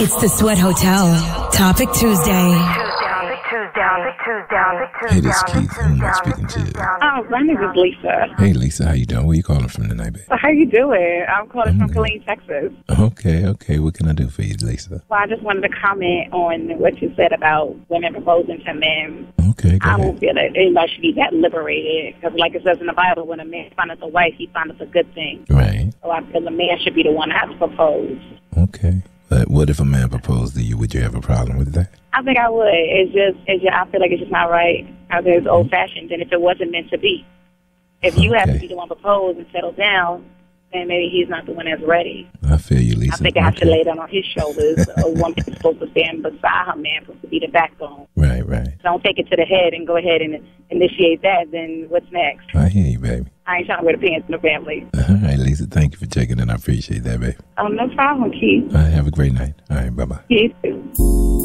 It's the Sweat Hotel. Topic Tuesday. Hey, this is Keith. Who am I speaking to? Oh, my name is Lisa. Hey, Lisa, how you doing? Where you calling from tonight, babe? How you doing? I'm calling from Killeen, Texas. Okay. What can I do for you, Lisa? Well, I just wanted to comment on what you said about women proposing to men. Okay, go I ahead. don't feel that anybody should be that liberated. Because like it says in the Bible, when a man finds a wife, he finds a good thing. Right. So I feel the man should be the one that has to propose. Okay. But what if a man proposed to you? Would you have a problem with that? I think I would. I feel like it's just not right. I think it's old-fashioned. And if it wasn't meant to be. If you have to be the one to propose and settle down, then maybe he's not the one that's ready. I feel you, Lisa. I think I should lay down on his shoulders. A woman is supposed to stand beside her man, supposed to be the backbone. Right. Don't take it to the head and go ahead and initiate that. Then what's next? I hear you, baby. I ain't trying to wear the pants in the family. All right, Lisa, thank you for checking in. I appreciate that, baby. Oh, no problem, Keith. All right, have a great night. All right, bye-bye. You too.